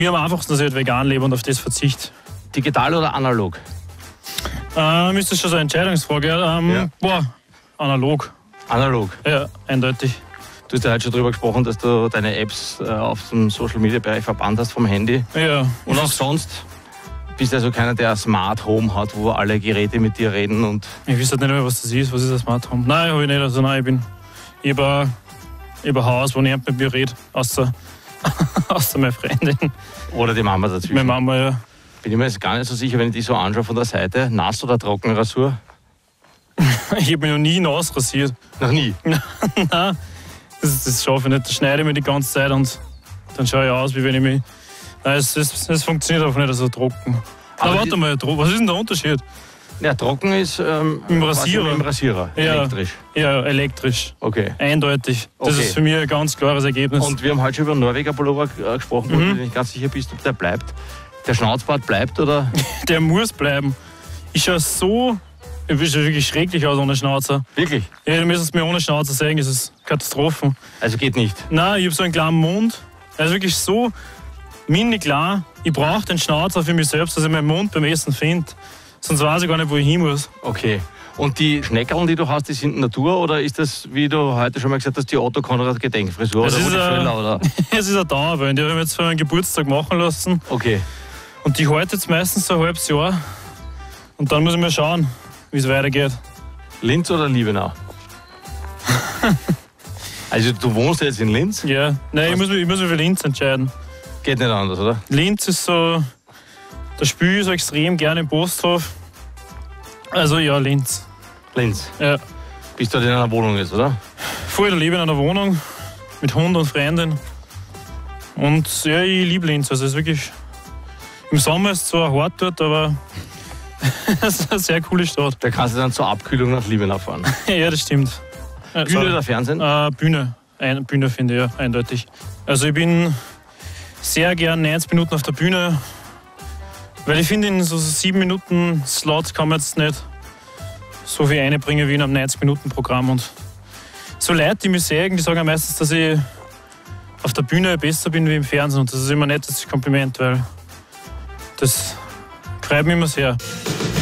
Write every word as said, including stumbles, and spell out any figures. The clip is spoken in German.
Mir am einfachsten, dass ich halt vegan lebe und auf das verzichte. Digital oder analog? Ähm, ist das schon so eine Entscheidungsfrage? Ähm, Ja. Boah, analog. Analog. Ja, eindeutig. Du hast ja heute schon darüber gesprochen, dass du deine Apps äh, auf dem Social-Media-Bereich verbannt hast vom Handy. Ja. Und auch sonst bist du also keiner, der ein Smart Home hat, wo alle Geräte mit dir reden. Und Ich weiß halt nicht mehr, was das ist. Was ist ein Smart Home? Nein, habe ich nicht. Also nein, ich bin über ein Haus, wo niemand mit mir redet, außer, außer meine Freundin. oder die Mama dazwischen. Meine Mama, ja. Bin ich mir jetzt gar nicht so sicher, wenn ich die so anschaue von der Seite. Nass- oder Trockenrasur? Ich habe mich noch nie nass rasiert. Noch nie. Nein, das, das schaffe ich nicht. Da schneide ich mich die ganze Zeit und dann schaue ich aus, wie wenn ich mich... Nein, es, es, es funktioniert einfach nicht so trocken. Aber Na, warte die- mal, tro- was ist denn der Unterschied? Ja, trocken ist ähm, Im quasi Rasierer. Im Rasierer, Ja. elektrisch. Ja, elektrisch. Okay. Eindeutig. Das Okay. ist für mich ein ganz klares Ergebnis. Und wir haben heute schon über Norweger Pullover äh, gesprochen, wo Mhm. du nicht ganz sicher bist, ob der bleibt. Der Schnauzbart bleibt oder? Der muss bleiben. Ich schaue so... Ich bin schon wirklich schrecklich aus ohne Schnauzer. Wirklich? Ja, du müsstest mir ohne Schnauzer sagen, es ist Katastrophen. Also geht nicht. Nein, ich habe so einen kleinen Mund. Er ist wirklich so mini klar. Ich brauche den Schnauzer für mich selbst, dass ich meinen Mund beim Essen finde. Sonst weiß ich gar nicht, wo ich hin muss. Okay. Und die Schneckerln, die du hast, die sind Natur oder ist das, wie du heute schon mal gesagt hast, die Otto Konrad Gedenkfrisur Das oder ist Rudi ein- Völler, oder? Es ist eine Dauerwelle, die habe ich mir jetzt für meinen Geburtstag machen lassen. Okay. Und die hält jetzt meistens so ein halbes Jahr. Und dann muss ich mal schauen, wie es weitergeht. Linz oder Liebenau? Also du wohnst jetzt in Linz? Ja, nein, ich muss, mich, ich muss mich für Linz entscheiden. Geht nicht anders, oder? Linz ist so, da spiele ich so extrem gerne im Posthof. Also ja, Linz. Linz. Ja. Bist du dort in einer Wohnung jetzt, oder? Voll lebe in einer Wohnung mit Hund und Freundin. Und ja, ich liebe Linz. Also es ist wirklich. Im Sommer ist es zwar hart dort, aber es ist eine sehr coole Stadt. Da kannst du dann zur Abkühlung nach Liebenau fahren. Ja, das stimmt. Bühne Also, oder Fernsehen? Äh, Bühne. Ein, Bühne finde ich, ja, eindeutig. Also ich bin sehr gern neunzig Minuten auf der Bühne, weil ich finde, in so sieben Minuten Slot kann man jetzt nicht so viel einbringen wie in einem neunzig Minuten Programm. Und so Leute, die mich sehen, die sagen ja meistens, dass ich auf der Bühne besser bin wie im Fernsehen. Und das ist immer ein nettes Kompliment, weil das freut mich immer sehr.